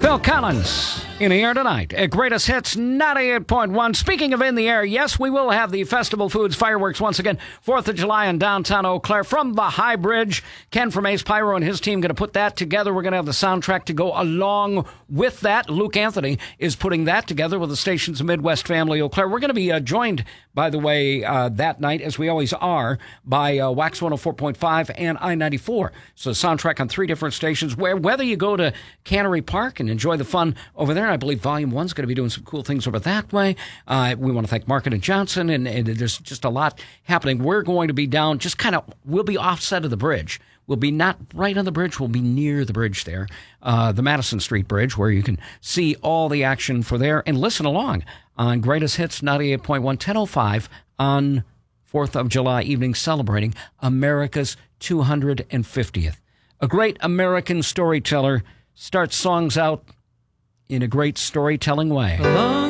Phil Collins in the air tonight at Greatest Hits 98.1. Speaking of in the air, yes, we will have the Festival Foods fireworks once again, 4th of July in downtown Eau Claire from the High Bridge. Ken from Ace Pyro and his team going to put that together. We're going to have the soundtrack to go along with that. Luke Anthony is putting that together with the station's Midwest family, Eau Claire. We're going to be joined, by the way, that night, as we always are, by Wax 104.5 and I-94. So soundtrack on 3 different stations, where whether you go to Cannery Park and enjoy the fun over there, and I believe Volume 1 is going to be doing some cool things over that way. We want to thank Market and Johnson, and there's just a lot happening. We're going to be down, just kind of, we'll be offset of the bridge. We'll be not right on the bridge, we'll be near the bridge there, the Madison Street Bridge, where you can see all the action for there and listen along on Greatest Hits 98.1, 10:05 on 4th of July evening, celebrating America's 250th. A great American storyteller starts songs out in a great storytelling way.